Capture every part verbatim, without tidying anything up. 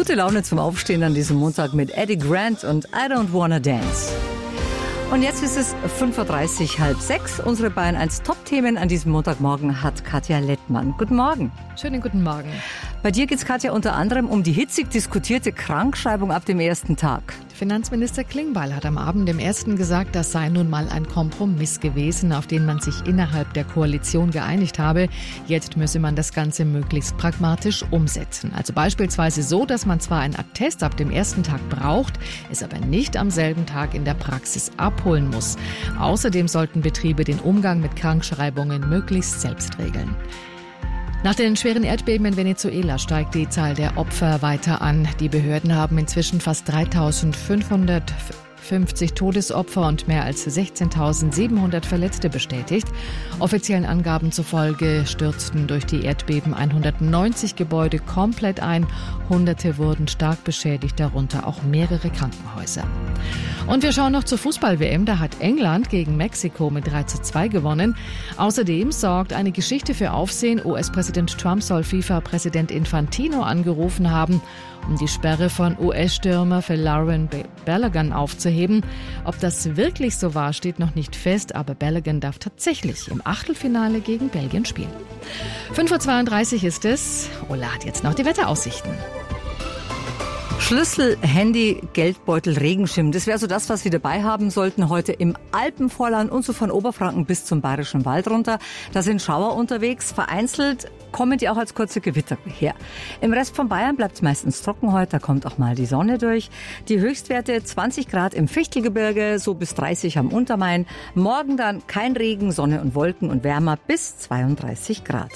Gute Laune zum Aufstehen an diesem Montag mit Eddie Grant und I Don't Wanna Dance. Und jetzt ist es fünf Uhr dreißig, halb sechs. Unsere Bayern eins Top-Themen an diesem Montagmorgen hat Katja Lettmann. Guten Morgen. Schönen guten Morgen. Bei dir geht es, Katja, unter anderem um die hitzig diskutierte Krankschreibung ab dem ersten Tag. Finanzminister Klingbeil hat am Abend dem ersten gesagt, das sei nun mal ein Kompromiss gewesen, auf den man sich innerhalb der Koalition geeinigt habe. Jetzt müsse man das Ganze möglichst pragmatisch umsetzen. Also beispielsweise so, dass man zwar einen Attest ab dem ersten Tag braucht, es aber nicht am selben Tag in der Praxis abholen muss. Außerdem sollten Betriebe den Umgang mit Krankschreibungen möglichst selbst regeln. Nach den schweren Erdbeben in Venezuela steigt die Zahl der Opfer weiter an. Die Behörden haben inzwischen fast dreitausendfünfhundertfünfzig Todesopfer und mehr als sechzehntausendsiebenhundert Verletzte bestätigt. Offiziellen Angaben zufolge stürzten durch die Erdbeben hundertneunzig Gebäude komplett ein. Hunderte wurden stark beschädigt, darunter auch mehrere Krankenhäuser. Und wir schauen noch zur Fußball-W M. Da hat England gegen Mexiko mit drei zu zwei gewonnen. Außerdem sorgt eine Geschichte für Aufsehen. U S-Präsident Trump soll FIFA-Präsident Infantino angerufen haben, um die Sperre von U S-Stürmer Folarin Balogun aufzuheben. Ob das wirklich so war, steht noch nicht fest, aber Balogun darf tatsächlich im Achtelfinale gegen Belgien spielen. fünf Uhr zweiunddreißig ist es. Ola hat jetzt noch die Wetteraussichten. Schlüssel, Handy, Geldbeutel, Regenschirm. Das wäre so das, was wir dabei haben sollten heute im Alpenvorland und so von Oberfranken bis zum Bayerischen Wald runter. Da sind Schauer unterwegs. Vereinzelt kommen die auch als kurze Gewitter her. Im Rest von Bayern bleibt es meistens trocken heute. Da kommt auch mal die Sonne durch. Die Höchstwerte zwanzig Grad im Fichtelgebirge, so bis dreißig am Untermain. Morgen dann kein Regen, Sonne und Wolken und wärmer bis zweiunddreißig Grad.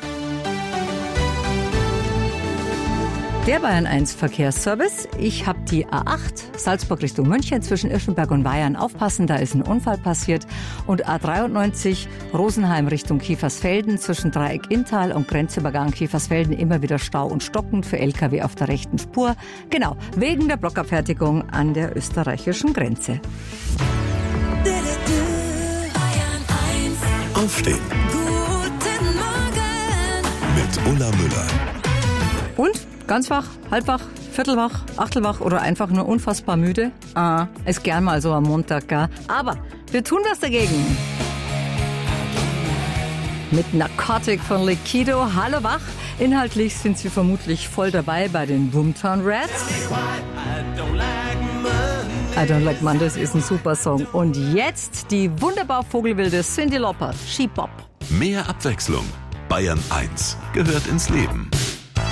Der Bayern eins Verkehrsservice. Ich habe die A acht Salzburg Richtung München zwischen Irschenberg und Weyern. Aufpassen, da ist ein Unfall passiert. Und A dreiundneunzig Rosenheim Richtung Kiefersfelden zwischen Dreieck Inntal und Grenzübergang Kiefersfelden immer wieder Stau und stockend für L K W auf der rechten Spur. Genau, wegen der Blockabfertigung an der österreichischen Grenze. Aufstehen. Guten Morgen. Mit Ulla Müller. Und? Ganz wach, halbwach, viertelwach, achtelwach oder einfach nur unfassbar müde? Ah, ist gern mal so am Montag, gell? Aber wir tun was dagegen. Mit Narcotic von Liquido. Hallo wach. Inhaltlich sind Sie vermutlich voll dabei bei den Boomtown Rats. I Don't Like Mondays ist ein super Song. Und jetzt die wunderbar vogelwilde Cyndi Lauper, She Bop. Mehr Abwechslung. Bayern eins gehört ins Leben.